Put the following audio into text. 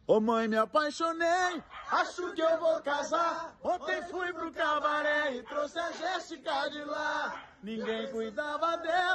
Ô mãe, me apaixonei, acho que eu vou casar. Ontem fui pro cabaré e trouxe a Jéssica de lá. Ninguém cuidava dela.